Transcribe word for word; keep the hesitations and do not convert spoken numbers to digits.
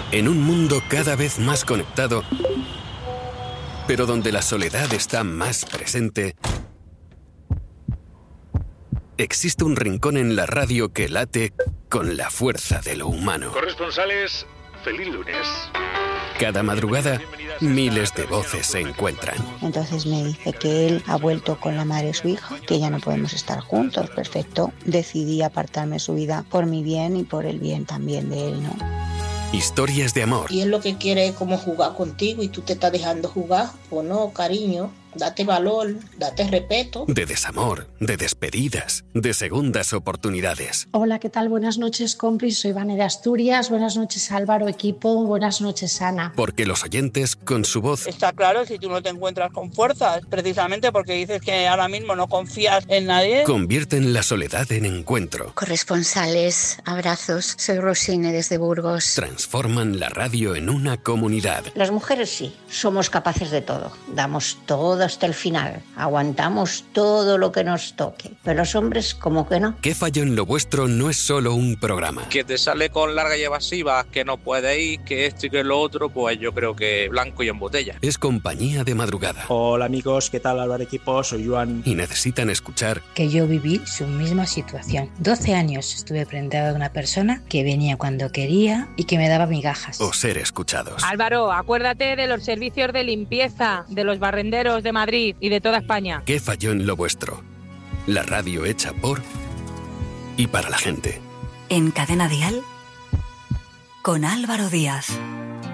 En un mundo cada vez más conectado, pero donde la soledad está más presente, existe un rincón en la radio que late con la fuerza de lo humano. Corresponsales, feliz lunes. Cada madrugada, miles de voces se encuentran. Entonces me dice que él ha vuelto con la madre de su hija, que ya no podemos estar juntos. Perfecto. Decidí apartarme de su vida por mi bien y por el bien también de él, ¿no? Historias de amor. Y él lo que quiere es como jugar contigo y tú te estás dejando jugar. Pues no, cariño. Date valor, date respeto. De desamor, de despedidas, de segundas oportunidades. Hola, ¿qué tal? Buenas noches, compis. Soy Vane de Asturias. Buenas noches, Álvaro, equipo. Buenas noches, Ana. Porque los oyentes, con su voz... Está claro, si tú no te encuentras con fuerzas, precisamente porque dices que ahora mismo no confías en nadie. Convierten la soledad en encuentro. Corresponsales, abrazos. Soy Rosine desde Burgos. Transforman la radio en una comunidad. Las mujeres sí, somos capaces de todo. Damos todo hasta el final. Aguantamos todo lo que nos toque. Pero los hombres, como que no. ¿Qué falló en lo vuestro? No es solo un programa. Que te sale con larga y evasiva, que no puede ir, que esto y que lo otro, pues yo creo que blanco y en botella. Es compañía de madrugada. Hola amigos, ¿qué tal? Álvaro equipo, soy Joan. Y necesitan escuchar que yo viví su misma situación. doce años estuve prendada de una persona que venía cuando quería y que me daba migajas. O ser escuchados. Álvaro, acuérdate de los servicios de limpieza, de los barrenderos de Madrid y de toda España. ¿Qué falló en lo vuestro? La radio hecha por y para la gente. En Cadena Dial, con Álvaro Díaz.